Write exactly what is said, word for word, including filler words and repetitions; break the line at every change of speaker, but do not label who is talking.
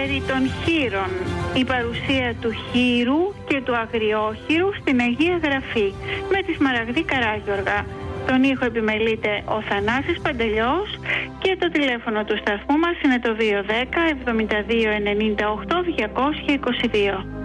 περί των χείρων, η παρουσία του χείρου και του αγριόχειρου στην Αγία Γραφή, με τη Σμαραγδή Καράγιοργα. Τον ήχο επιμελείται ο Θανάσης Παντελιός και το τηλέφωνο του σταθμού μας είναι το δύο ένα μηδέν εβδομήντα δύο ενενήντα οκτώ διακόσια είκοσι δύο.